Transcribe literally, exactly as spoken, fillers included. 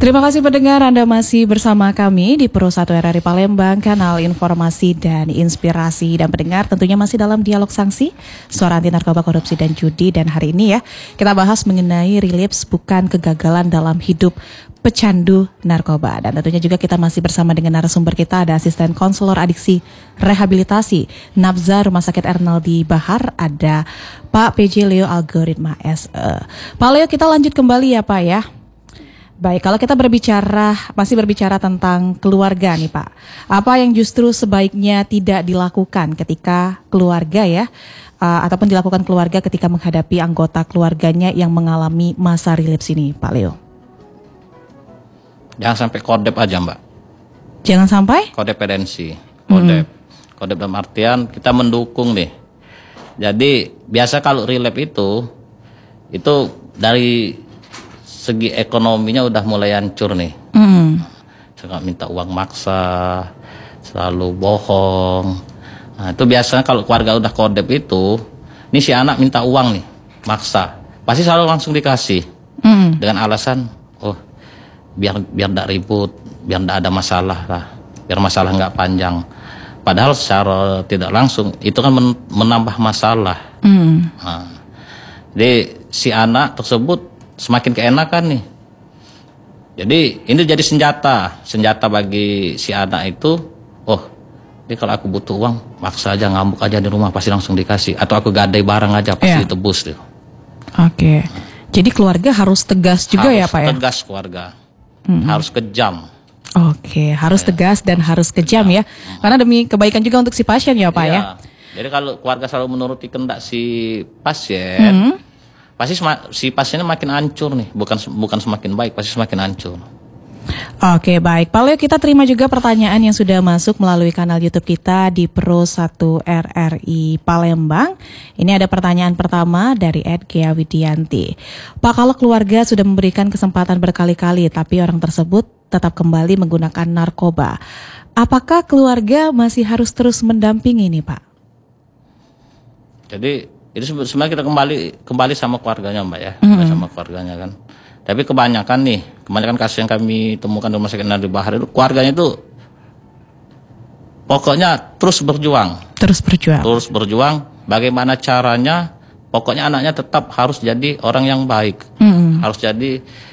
Terima kasih pendengar, Anda masih bersama kami di Pro satu R R I Palembang, kanal informasi dan inspirasi. Dan pendengar tentunya masih dalam dialog sanksi, suara anti narkoba, korupsi dan judi. Dan hari ini ya, kita bahas mengenai relapse bukan kegagalan dalam hidup pecandu narkoba. Dan tentunya juga kita masih bersama dengan narasumber kita, ada asisten konselor adiksi rehabilitasi Nabza Rumah Sakit Ernaldi Bahar, ada Pak P J Leo Algoritma S E. Pak Leo, kita lanjut kembali ya Pak ya. Baik, kalau kita berbicara, masih berbicara tentang keluarga nih Pak, apa yang justru sebaiknya tidak dilakukan ketika keluarga ya, uh, ataupun dilakukan keluarga ketika menghadapi anggota keluarganya yang mengalami masa relapse ini, Pak Leo? Jangan sampai kodep aja Mbak. Jangan sampai? Kodependensi, kodep. Hmm. Kodep dalam artian kita mendukung nih. Jadi biasa kalau relapse itu, itu dari segi ekonominya udah mulai hancur nih. Mm. Suka minta uang maksa, selalu bohong. Nah, itu biasanya kalau keluarga udah kodep itu, ini si anak minta uang nih, maksa, pasti selalu langsung dikasih. Mm. Dengan alasan, oh biar biar tidak ribut, biar tidak ada masalah lah, biar masalah nggak panjang. Padahal secara tidak langsung itu kan men- menambah masalah. Mm. Nah, jadi si anak tersebut semakin keenakan nih. Jadi ini jadi senjata, senjata bagi si anak itu. Oh, ini kalau aku butuh uang, maksa aja, ngambuk aja di rumah pasti langsung dikasih. Atau aku gadai barang aja pasti yeah. ditebus tuh. Oke. Okay. Jadi keluarga harus tegas juga harus ya Pak ya? Harus tegas keluarga, mm-hmm. harus kejam. Oke, okay. harus ya, tegas dan harus kejam, kejam ya. Hmm. Karena demi kebaikan juga untuk si pasien ya Pak ya. ya? Jadi kalau keluarga selalu menuruti kehendak si pasien, hmm. pasti si pasiennya makin hancur nih, bukan bukan semakin baik, pasti semakin hancur. Oke, baik. Pak Leo, kita terima juga pertanyaan yang sudah masuk melalui kanal YouTube kita di Pro satu R R I Palembang. Ini ada pertanyaan pertama dari Ed Gia Widianti. Pak, kalau keluarga sudah memberikan kesempatan berkali-kali tapi orang tersebut tetap kembali menggunakan narkoba, apakah keluarga masih harus terus mendampingi nih Pak? Jadi itu sebenarnya kita kembali kembali sama keluarganya Mbak ya, mm-hmm. sama keluarganya kan. Tapi kebanyakan nih, kebanyakan kasus yang kami temukan di Rumah Sakit Ernaldi Bahar itu keluarganya itu pokoknya terus berjuang. Terus berjuang. Terus berjuang. Bagaimana caranya? Pokoknya anaknya tetap harus jadi orang yang baik, mm-hmm. harus jadi